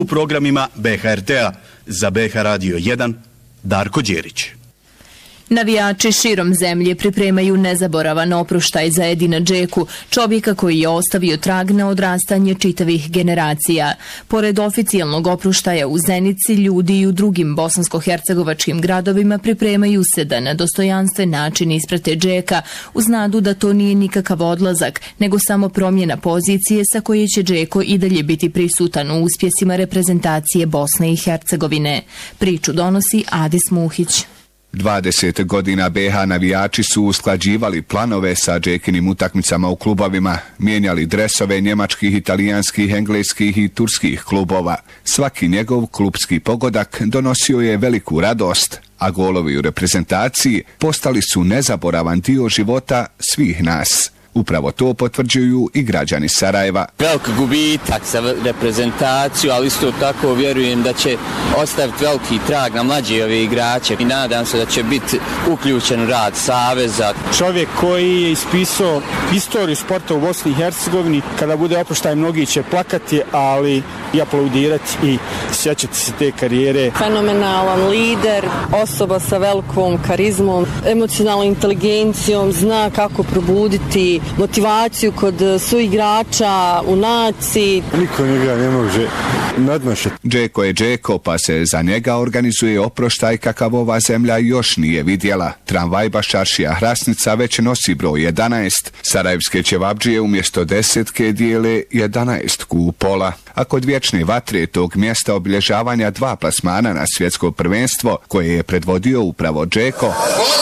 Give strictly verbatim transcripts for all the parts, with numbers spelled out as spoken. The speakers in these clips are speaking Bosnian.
u programima B H R T-a. Za B H Radio jedan, Darko Đerić. Navijači širom zemlje pripremaju nezaboravan oproštaj za Edina Džeku, čovjeka koji je ostavio trag na odrastanje čitavih generacija. Pored oficijalnog oproštaja u Zenici, ljudi i u drugim bosansko-hercegovačkim gradovima pripremaju se da na dostojanstven način isprate Džeka, uz nadu da to nije nikakav odlazak, nego samo promjena pozicije sa koje će Džeko i dalje biti prisutan u uspjesima reprezentacije Bosne i Hercegovine. Priču donosi Adis Muhić. dvadeset godina B H navijači su usklađivali planove sa Džekinim utakmicama u klubovima, mijenjali dresove njemačkih, italijanskih, engleskih i turskih klubova. Svaki njegov klubski pogodak donosio je veliku radost, a golovi u reprezentaciji postali su nezaboravan dio života svih nas. Upravo to potvrđuju i građani Sarajeva. Velik gubitak za reprezentaciju, ali isto tako vjerujem da će ostaviti veliki trag na mlađe ove igrače i nadam se da će biti uključen u rad saveza. Čovjek koji je ispisao istoriju sporta u Bosni i Hercegovini, kada bude oproštaj mnogi će plakati, ali i aplaudirati i sjećati se te karijere. Fenomenalan lider, osoba sa velikom karizmom, emocionalnom inteligencijom, zna kako probuditi motivaciju kod suigrača u naciji. Niko njega ne može nadmašati. Džeko je Džeko, pa se za njega organizuje oproštaj kakav ova zemlja još nije vidjela. Tramvaj Bašaršija Hrasnica već nosi broj jedanaest. Sarajevske ćevabdžije umjesto desetke dijele jedanaest kupola. A kod vječne vatre tog mjesta obilježavanja dva plasmana na svjetsko prvenstvo koje je predvodio upravo Džeko,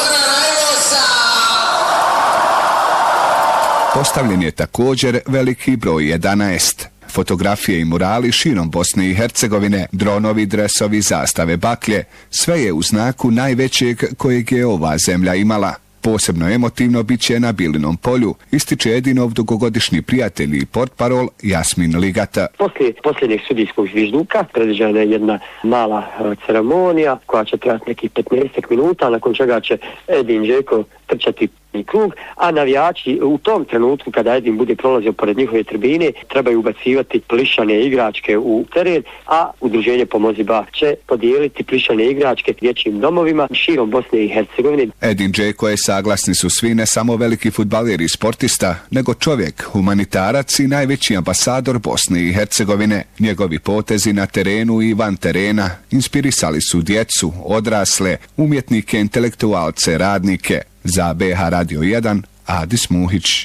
postavljen je također veliki broj jedanaest. Fotografije i murali širom Bosne i Hercegovine, dronovi, dresovi, zastave, baklje, sve je u znaku najvećeg kojeg je ova zemlja imala. Posebno emotivno bit će na Bilinom polju, ističe Edinov dugogodišnji prijatelj i portparol Jasmin Ligata. Poslije posljednjeg sudijskog zvižduka predviđena je jedna mala ceremonija koja će trajati nekih petnaest minuta, nakon čega će Edin Džeko trčati i krug, a navijači u tom trenutku kada Edin bude prolazio pored njihove tribine trebaju ubacivati plišane igračke u teren, a udruženje Pomozi B A će podijeliti plišane igračke dječjim domovima širom Bosne i Hercegovine. Edin Džeko je, saglasni su svi, ne samo veliki fudbaler i sportista, nego čovjek, humanitarac i najveći ambasador Bosne i Hercegovine. Njegovi potezi na terenu i van terena inspirisali su djecu, odrasle, umjetnike, intelektualce, radnike. Za B H Radio jedan, Adis Muhić.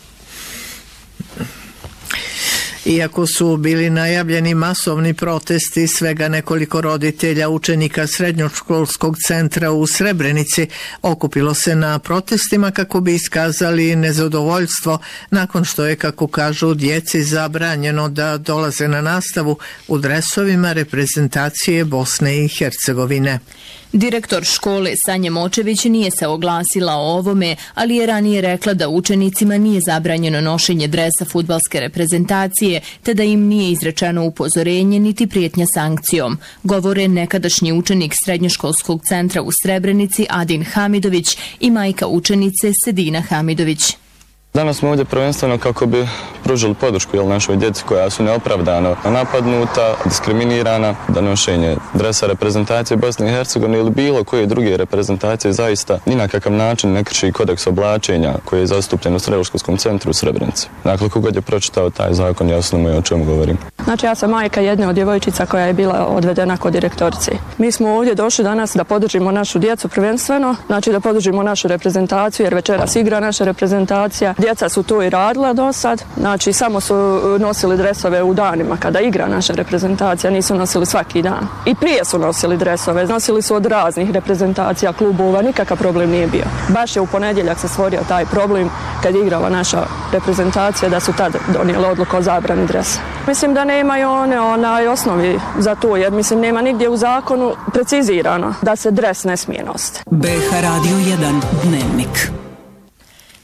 Iako su bili najavljeni masovni protesti, svega nekoliko roditelja učenika srednjoškolskog centra u Srebrenici okupilo se na protestima kako bi iskazali nezadovoljstvo nakon što je, kako kažu, djeci zabranjeno da dolaze na nastavu u dresovima reprezentacije Bosne i Hercegovine. Direktor škole Sanja Močević nije se oglasila o ovome, ali je ranije rekla da učenicima nije zabranjeno nošenje dresa fudbalske reprezentacije, te da im nije izrečeno upozorenje niti prijetnja sankcijom. Govore nekadašnji učenik srednjoškolskog centra u Srebrenici Adin Hamidović i majka učenice Sedina Hamidović. Danas smo ovdje prvenstveno kako bi pružili podršku jel, našoj djeci koja su neopravdano napadnuta, diskriminirana, da nošenje dresa reprezentacije Bosne i Hercegovine ili bilo koje druge reprezentacije zaista ni na kakav način ne krši kodeks oblačenja koji je zastupljen u srednjoškolskom centru u Srebrenici. Dakle, kogod je pročitao taj zakon, jasno mu je o čemu govorim. Znači, ja sam majka jedne od djevojčica koja je bila odvedena kod direktorice. Mi smo ovdje došli danas da podržimo našu djecu prvenstveno, znači da podržimo našu reprezentaciju jer večeras igra naša reprezentacija. Djeca su to i radila do sad, znači samo su nosili dresove u danima kada igra naša reprezentacija, nisu nosili svaki dan. I prije su nosili dresove, nosili su od raznih reprezentacija, klubova, nikakav problem nije bio. Baš je u ponedjeljak se stvorio taj problem kad je igrala naša reprezentacija da su tad donijeli odluku o zabrani dresa. Mislim da nemaju one onaj osnovi za to, jer mislim nema nigdje u zakonu precizirano da se dres ne smije nositi. B H Radio jedan dnevnik.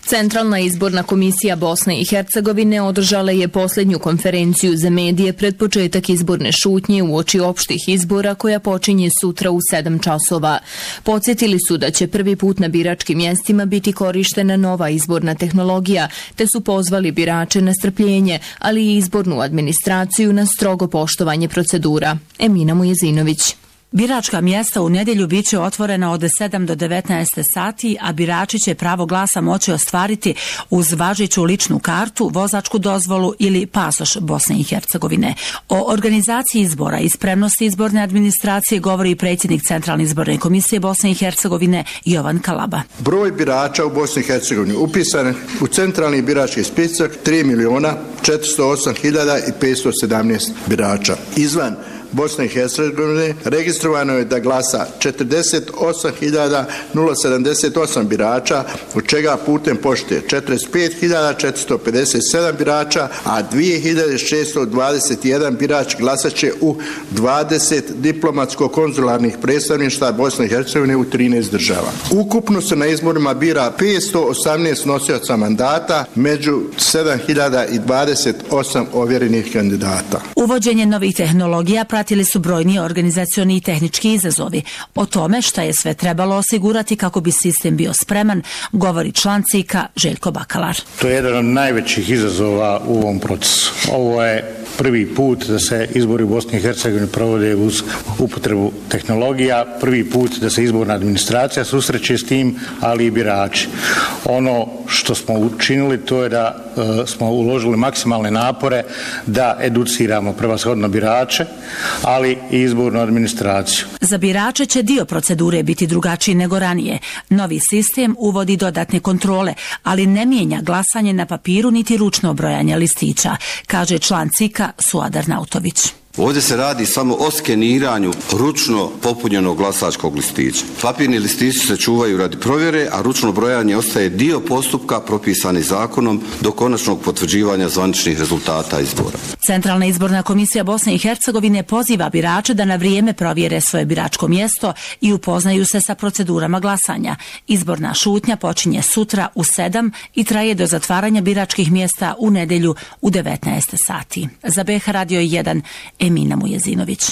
Centralna izborna komisija Bosne i Hercegovine održala je posljednju konferenciju za medije pred početak izborne šutnje uoči opštih izbora koja počinje sutra u sedam časova. Podsjetili su da će prvi put na biračkim mjestima biti korištena nova izborna tehnologija, te su pozvali birače na strpljenje, ali i izbornu administraciju na strogo poštovanje procedura. Emina Mujezinović. Biračka mjesta u nedjelju bit će otvorena od sedam do devetnaest sati, a birači će pravo glasa moći ostvariti uz važeću ličnu kartu, vozačku dozvolu ili pasoš Bosne i Hercegovine. O organizaciji izbora i spremnosti izborne administracije govori predsjednik Centralne izborne komisije Bosne i Hercegovine Jovan Kalaba. Broj birača u Bosni i Hercegovini upisan u centralni birački spisak tri milijuna četiristo osam hiljada petsto sedamnaest birača. Izvan Bosne i Hercegovine registrovano je da glasa četrdeset osam hiljada sedamdeset osam birača, od čega putem pošte četrdeset pet hiljada četiristo pedeset sedam birača, a dvije hiljade šesto dvadeset jedan birač glasaće u dvadeset diplomatsko-konzularnih predstavništva Bosne i Hercegovine u trinaest država. Ukupno se na izborima bira petsto osamnaest nosioca mandata među sedam hiljada dvadeset osam ovjerenih kandidata. Uvođenje novih tehnologija pratili su brojni organizacioni i tehnički izazovi. O tome šta je sve trebalo osigurati kako bi sistem bio spreman, govori član C I K-a Željko Bakalar. To je jedan od najvećih izazova u ovom procesu. Ovo je prvi put da se izbori u Bosni i Hercegovini provode uz upotrebu tehnologija, prvi put da se izborna administracija susreće s tim, ali i birači. Ono što smo učinili to je da e, smo uložili maksimalne napore da educiramo prevashodno birače, ali i izbornu administraciju. Za birače će dio procedure biti drugačiji nego ranije. Novi sistem uvodi dodatne kontrole, ali ne mijenja glasanje na papiru niti ručno brojanje listića, kaže član C I K-a Suadar Nautović. Ovdje se radi samo o skeniranju ručno popunjenog glasačkog listića. Papirni listići se čuvaju radi provjere, a ručno brojanje ostaje dio postupka propisani zakonom do konačnog potvrđivanja zvaničnih rezultata izbora. Centralna izborna komisija Bosne i Hercegovine poziva birače da na vrijeme provjere svoje biračko mjesto i upoznaju se sa procedurama glasanja. Izborna šutnja počinje sutra u sedam i traje do zatvaranja biračkih mjesta u nedjelju u devetnaest sati. Za B H Radio jedan, Emina Mujezinović.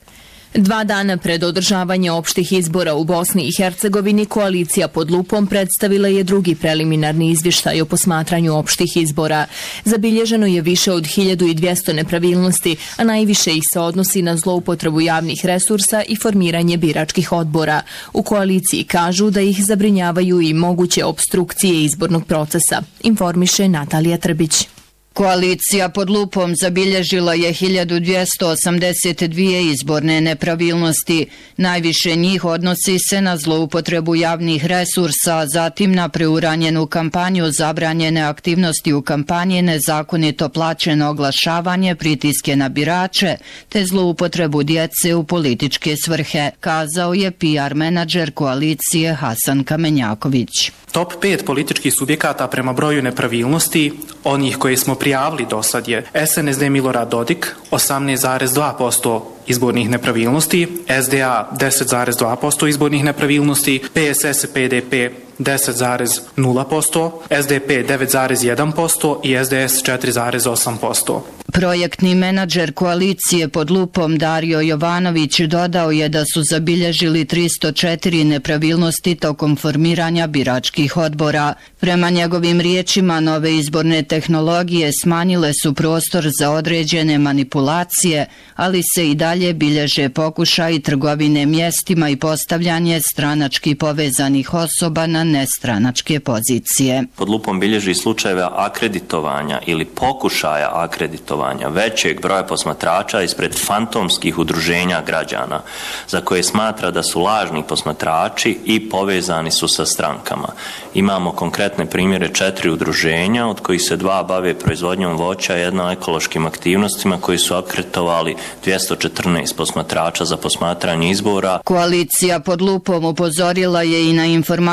Dva dana pred održavanje opštih izbora u Bosni i Hercegovini, koalicija pod lupom predstavila je drugi preliminarni izvještaj o posmatranju opštih izbora. Zabilježeno je više od hiljadu dvjesto nepravilnosti, a najviše ih se odnosi na zloupotrebu javnih resursa i formiranje biračkih odbora. U koaliciji kažu da ih zabrinjavaju i moguće opstrukcije izbornog procesa, informiše Natalija Trbić. Koalicija pod lupom zabilježila je hiljadu dvjesto osamdeset dvije izborne nepravilnosti. Najviše njih odnosi se na zloupotrebu javnih resursa, zatim na preuranjenu kampanju, zabranjene aktivnosti u kampanji, nezakonito plaćeno oglašavanje, pritiske na birače, te zloupotrebu djece u političke svrhe, kazao je P R menadžer koalicije Hasan Kamenjaković. Top pet političkih subjekata prema broju nepravilnosti, onih koje smo prijavili do sad je S N S D Milorad Dodik, osamnaest zarez dva posto izbornih nepravilnosti, S D A deset zarez dva posto izbornih nepravilnosti, P S S P D P deset zarez nula posto, S D P devet zarez jedan posto i S D S četiri zarez osam posto. Projektni menadžer koalicije pod lupom Dario Jovanović dodao je da su zabilježili tristo četiri nepravilnosti tokom formiranja biračkih odbora. Prema njegovim riječima, nove izborne tehnologije smanjile su prostor za određene manipulacije, ali se i dalje bilježe pokušaj trgovine mjestima i postavljanje stranački povezanih osoba na nestranačke pozicije. Pod lupom bilježi slučajeve akreditovanja ili pokušaja akreditovanja većeg broja posmatrača ispred fantomskih udruženja građana, za koje smatra da su lažni posmatrači i povezani su sa strankama. Imamo konkretne primjere četiri udruženja, od kojih se dva bave proizvodnjom voća, jedno ekološkim aktivnostima, koji su akreditovali dvjesto četrnaest posmatrača za posmatranje izbora. Koalicija pod lupom upozorila je i na informacije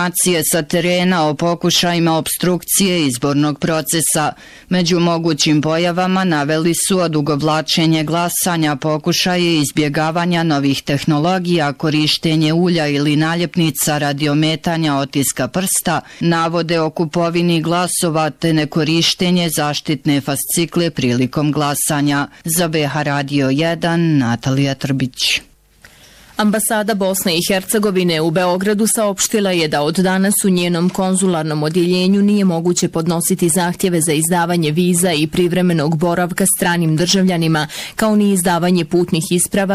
sa terena o pokušajima opstrukcije izbornog procesa. Među mogućim pojavama naveli su odugovlačenje glasanja, pokušaje izbjegavanja novih tehnologija, korištenje ulja ili naljepnica radi ometanja otiska prsta, navode o kupovini glasova te nekorištenje zaštitne fascikle prilikom glasanja. Za B H Radio jedan, Natalija Trbić. Ambasada Bosne i Hercegovine u Beogradu saopštila je da od danas u njenom konzularnom odjeljenju nije moguće podnositi zahtjeve za izdavanje viza i privremenog boravka stranim državljanima, kao ni izdavanje putnih isprava